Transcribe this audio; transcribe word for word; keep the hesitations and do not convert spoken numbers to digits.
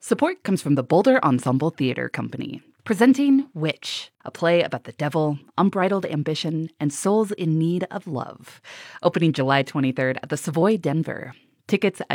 Support comes from the Boulder Ensemble Theater Company, presenting Witch, a play about the devil, unbridled ambition, and souls in need of love. Opening July twenty-third at the Savoy Denver. Tickets at